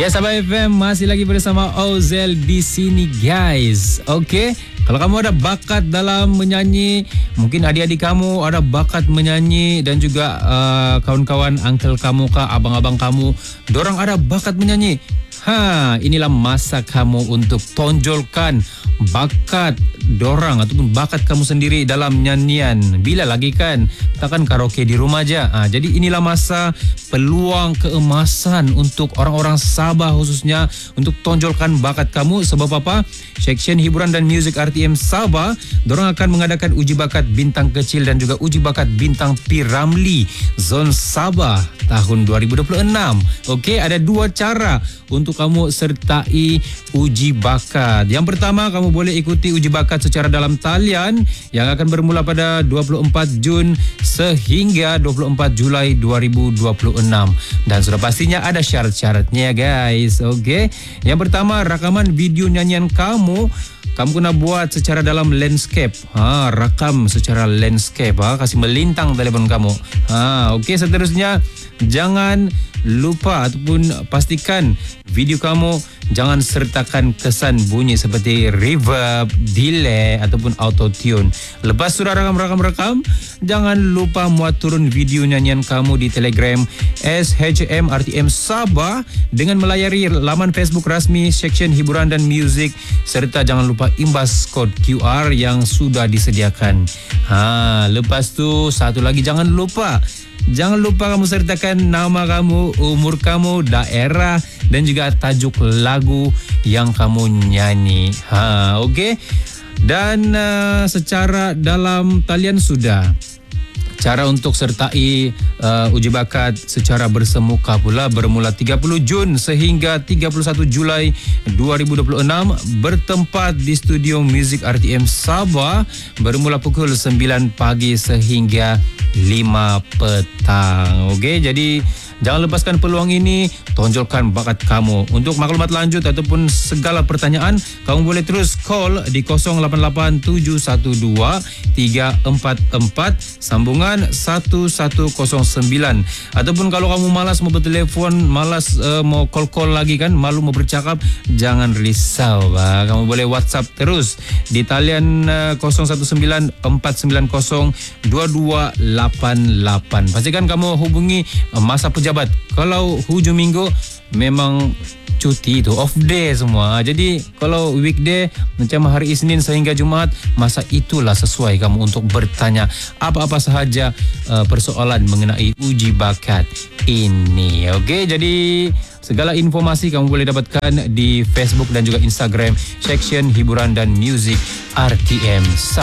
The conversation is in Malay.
Ya, Sahabat FM, masih lagi bersama Ozel di sini, guys. Okey, kalau kamu ada bakat dalam menyanyi, mungkin adik-adik kamu ada bakat menyanyi dan juga kawan-kawan, uncle kamu kah, abang-abang kamu, dorang ada bakat menyanyi. Inilah masa kamu untuk tonjolkan bakat dorang ataupun bakat kamu sendiri dalam nyanyian. Bila lagi kan, takkan karaoke di rumah aja. Jadi inilah masa peluang keemasan untuk orang-orang Sabah khususnya untuk tonjolkan bakat kamu. Sebab apa? Seksyen Hiburan dan Muzik RTM Sabah, dorang akan mengadakan uji bakat bintang kecil dan juga uji bakat bintang P. Ramlee Zon Sabah tahun 2026. Okey, ada dua cara untuk kamu sertai uji bakat. Yang pertama, kamu boleh ikuti uji bakat secara dalam talian yang akan bermula pada 24 Jun sehingga 24 Julai 2026. Dan sudah pastinya ada syarat-syaratnya, guys. Okey. Yang pertama, rakaman video nyanyian kamu kena buat secara dalam landscape. Rakam secara landscape. Kasih melintang telefon kamu. Okey, seterusnya jangan lupa ataupun pastikan video kamu jangan sertakan kesan bunyi seperti reverb, delay ataupun auto tune. Lepas sudah rakam, jangan lupa muat turun video nyanyian kamu di Telegram SHM RTM Sabah dengan melayari laman Facebook rasmi Seksyen Hiburan dan Muzik, serta jangan lupa imbas kod QR yang sudah disediakan. Lepas tu satu lagi, jangan lupa kamu sertakan nama kamu, umur kamu, daerah dan juga tajuk lagu yang kamu nyanyi. Okey. Dan secara dalam talian sudah. Cara untuk sertai uji bakat secara bersemuka pula bermula 30 Jun sehingga 31 Julai 2026 bertempat di Studio Muzik RTM Sabah bermula pukul 9 pagi sehingga 5 petang. Okey, jadi jangan lepaskan peluang ini, tonjolkan bakat kamu. Untuk maklumat lanjut ataupun segala pertanyaan, kamu boleh terus call di 08812344 sambungan 1109. Ataupun kalau kamu malas mau bertelefon, malas mau call lagi kan, malu mau bercakap, jangan risau. Kamu boleh WhatsApp terus di talian 0194902288. Pastikan kamu hubungi masa pejabat. Kalau hujung minggu memang cuti itu, off day semua. Jadi kalau weekday macam hari Isnin sehingga Jumaat, masa itulah sesuai kamu untuk bertanya apa-apa sahaja persoalan mengenai uji bakat ini. Okey, jadi segala informasi kamu boleh dapatkan di Facebook dan juga Instagram Seksyen Hiburan dan Muzik RTM.